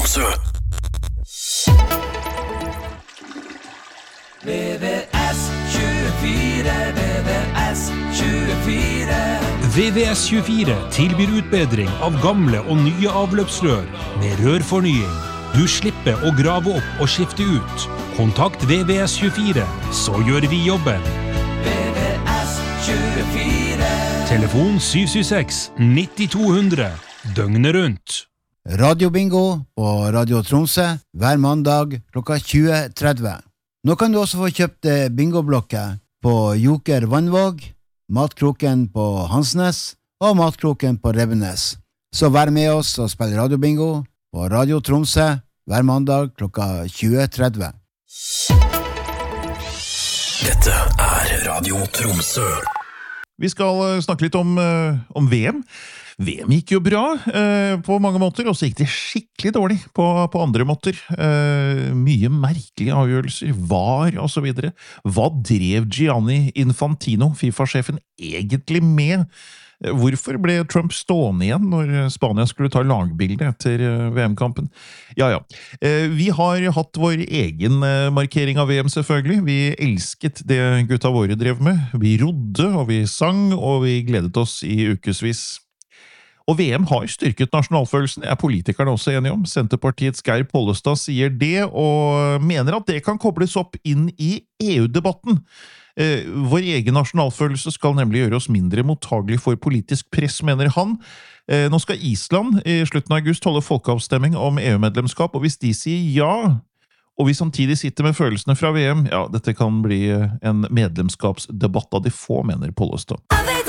Tromsø. VVS24, VVS24. VVS24 tilbyr utbedring av gamle og nye avløpsrør med rørfornying. Du slipper å grave opp og skifte ut. Kontakt VVS24, så gjør vi jobben. VVS24. Telefon 776-9200, døgnet rundt. Radiobingo på Radio Tromsø hver mandag klokka 20.30. Nå kan du også få kjøpt bingoblokker på Joker Vannvåg, Matkroken på Hansnes og Matkroken på Revenes. Så vær med oss og spill radiobingo på Radio Tromsø hver mandag klokka 20.30. Dette Radio Tromsø. Vi skal snakke litt om VM. VM gikk jo bra på mange måter, og så gikk det skikkelig dårlig på andre måter. Mye merkelige avgjørelser, VAR og så videre. Hva drev Gianni Infantino, FIFA-sjefen, egentlig med? Hvorfor ble Trump stående igjen når Spania skulle ta lagbildet etter VM-kampen? Ja. Vi har hatt vår egen markering av VM selvfølgelig. Vi elsket det gutta våre drev med. Vi rodde, og vi sang, og vi gledet oss i ukesvis. Og VM har styrket nasjonalfølelsen, er politikerne også enige om. Senterpartiets Geir Pollestad sier det, og mener at det kan kobles opp inn i EU-debatten. Vår egen nasjonalfølelse skal nemlig gjøre oss mindre mottagelig for politisk press, mener han. Nå skal Island i slutten av august holde folkeavstemming om EU-medlemskap, og hvis de sier ja, og vi samtidig sitter med følelsene fra VM, ja, dette kan bli en medlemskapsdebatt av de få, mener Pollestad.